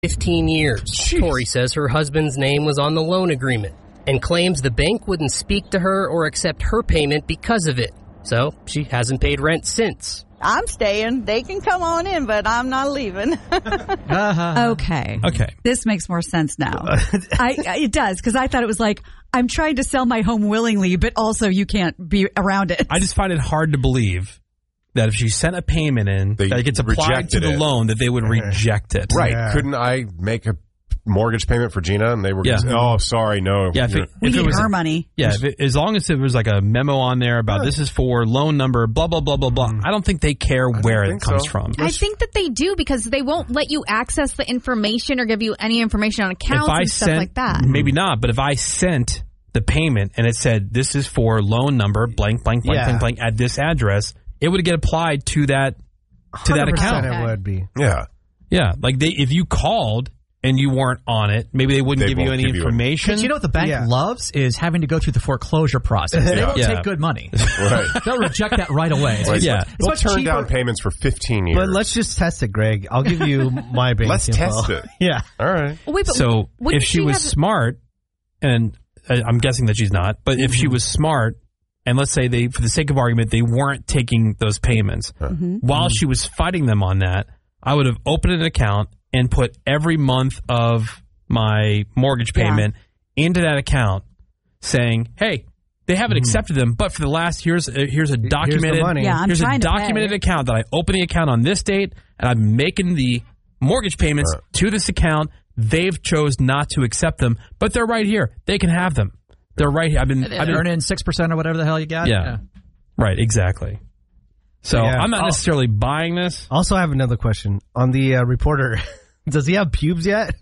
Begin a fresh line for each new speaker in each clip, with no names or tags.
15 years.
Jeez.
Tori says her husband's name was on the loan agreement and claims the bank wouldn't speak to her or accept her payment because of it. So she hasn't paid rent since.
I'm staying. They can come on in, but I'm not leaving.
Okay. This makes more sense now. It does, because I thought it was like, I'm trying to sell my home willingly, but also you can't be around it.
I just find it hard to believe that if she sent a payment in, that it gets applied to the loan, that they would reject it.
Right. Yeah. Couldn't I make a mortgage payment for Gina? And they were oh, sorry, no.
Yeah, we need her money.
Yeah, as long as it was like a memo on there about this is for loan number, blah, blah, blah, blah, blah. I don't think they care where it comes from.
I think that they do, because they won't let you access the information or give you any information on accounts and stuff like that.
Maybe not, but if I sent the payment and it said this is for loan number, blank, blank, blank, blank, blank, at this address, it would get applied to that account.
It would be.
Yeah.
Yeah. Like if you called and you weren't on it, maybe they wouldn't give you any information.
Because you know what the bank loves is having to go through the foreclosure process. They don't take good money.
Right.
They'll reject that right away.
Right. We'll turn
cheaper.
down payments for 15 years.
But let's just test it, Greg. I'll give you my bank
Let's
info.
test it.
Yeah.
All right.
Wait, but
so if she was smart, and I'm guessing that she's not, but if she was smart, and let's say for the sake of argument, they weren't taking those payments, while she was fighting them on that, I would have opened an account and put every month of my mortgage payment into that account, saying, "Hey, they haven't accepted them, but for the last here's a documented here's a documented account that I opened the account on this date, and I'm making the mortgage payments to this account. They've chose not to accept them, but they're right here. They can have them. They're right here. I've been
earning 6% or whatever the hell you got.
Yeah. Right. Exactly. So I'm not necessarily buying this.
Also, I have another question on the reporter. Does he have pubes yet?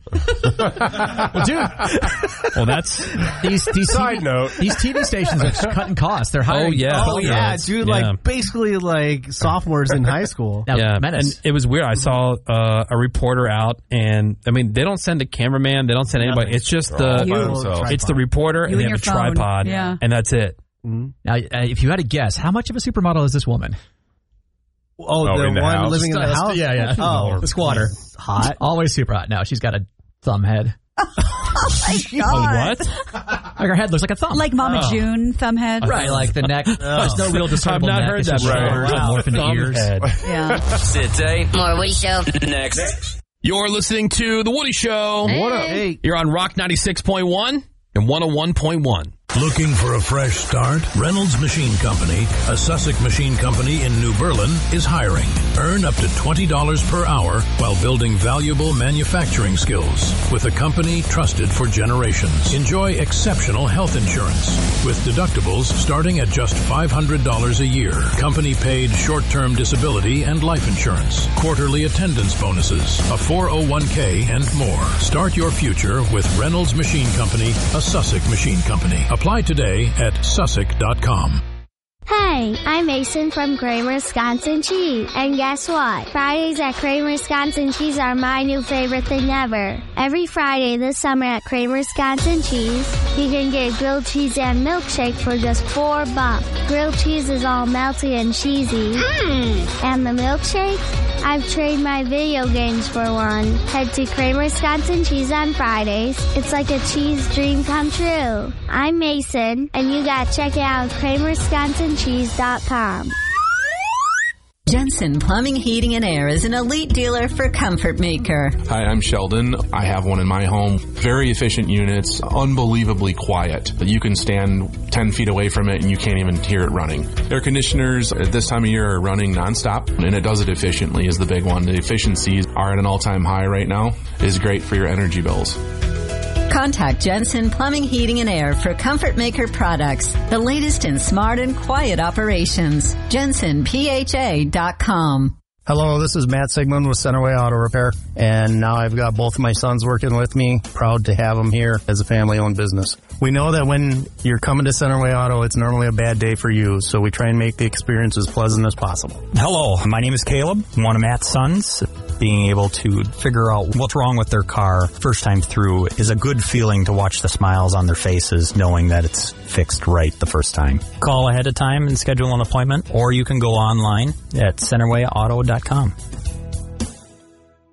Well, dude.
Well, that's
these
side note.
These TV stations are cutting costs. They're hiring.
Dude. Like basically like sophomores in high school.
And it was weird. I saw a reporter out, and I mean, they don't send a cameraman. They don't send anybody. It's just it's the reporter, and they have a tripod, and that's it.
Now, if you had to guess, how much of a supermodel is this woman?
Oh, the one living in the house?
Yeah.
Oh,
the squatter.
Hot.
Always super hot. No, she's got a thumb head.
Oh, my God.
What?
Like her head looks like a thumb.
Like Mama June, thumb head.
Right, like the neck. There's no real discernible neck.
I've not heard that
Morph into ears.
Yeah.
Today, more Woody Show.
Next. You're listening to The Woody Show.
Hey.
What up? Hey.
You're on Rock 96.1 and 101.1.
Looking for a fresh start? Reynolds Machine Company, a Sussex machine company in New Berlin, is hiring. Earn up to $20 per hour while building valuable manufacturing skills with a company trusted for generations. Enjoy exceptional health insurance with deductibles starting at just $500 a year. Company paid short-term disability and life insurance, quarterly attendance bonuses, a 401k, and more. Start your future with Reynolds Machine Company, a Sussex machine company. Apply today at Sussex.com.
Hey, I'm Mason from Kramer Wisconsin Cheese. And guess what? Fridays at Kramer Wisconsin Cheese are my new favorite thing ever. Every Friday this summer at Kramer Wisconsin Cheese, you can get grilled cheese and milkshake for just $4. Grilled cheese is all melty and cheesy. And the milkshake? I've traded my video games for one. Head to Kramer Wisconsin Cheese on Fridays. It's like a cheese dream come true. I'm Mason, and you gotta check it out at KramerWisconsinCheese.com.
Jensen Plumbing, Heating, and Air is an elite dealer for Comfort Maker.
Hi, I'm Sheldon. I have one in my home. Very efficient units, unbelievably quiet. You can stand 10 feet away from it and you can't even hear it running. Air conditioners at this time of year are running nonstop, and it does it efficiently is the big one. The efficiencies are at an all-time high right now. It is great for your energy bills.
Contact Jensen Plumbing, Heating, and Air for Comfort Maker products. The latest in smart and quiet operations. JensenPHA.com.
Hello, this is Matt Sigmund with Centerway Auto Repair, and now I've got both of my sons working with me. Proud to have them here as a family-owned business. We know that when you're coming to Centerway Auto, it's normally a bad day for you, so we try and make the experience as pleasant as possible.
Hello, my name is Caleb, one of Matt's sons. Being able to figure out what's wrong with their car first time through is a good feeling to watch the smiles on their faces, knowing that it's fixed right the first time. Call ahead of time and schedule an appointment, or you can go online at centerwayauto.com.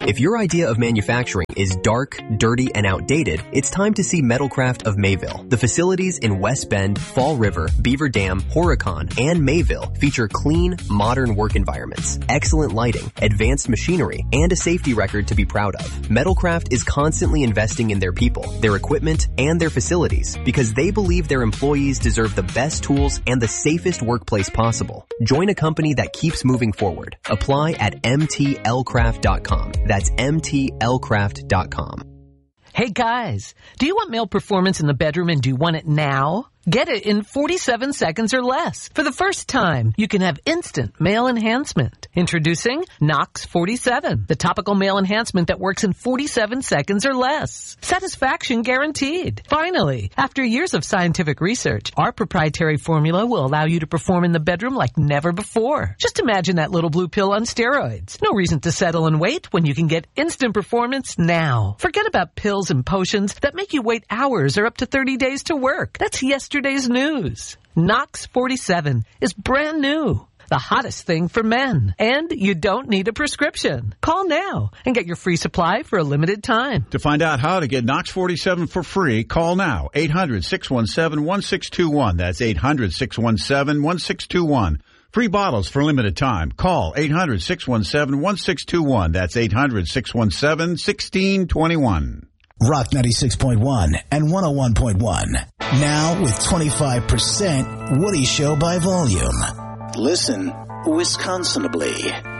If your idea of manufacturing is dark, dirty, and outdated, it's time to see Metalcraft of Mayville. The facilities in West Bend, Fall River, Beaver Dam, Horicon, and Mayville feature clean, modern work environments, excellent lighting, advanced machinery, and a safety record to be proud of. Metalcraft is constantly investing in their people, their equipment, and their facilities because they believe their employees deserve the best tools and the safest workplace possible. Join a company that keeps moving forward. Apply at mtlcraft.com. That's mtlcraft.com.
Hey guys, do you want male performance in the bedroom and do you want it now? Get it in 47 seconds or less. For the first time, you can have instant male enhancement. Introducing Nox 47, the topical male enhancement that works in 47 seconds or less. Satisfaction guaranteed. Finally, after years of scientific research, our proprietary formula will allow you to perform in the bedroom like never before. Just imagine that little blue pill on steroids. No reason to settle and wait when you can get instant performance now. Forget about pills and potions that make you wait hours or up to 30 days to work. That's yesterday's news. Nox 47 is brand new. The hottest thing for men. And you don't need a prescription. Call now and get your free supply for a limited time.
To find out how to get Nox 47 for free, call now. 800-617-1621. That's 800-617-1621. Free bottles for limited time. Call 800-617-1621. That's 800-617-1621.
Rock 96.1 and 101.1. Now with 25% Woody Show by volume. Listen Wisconsinably.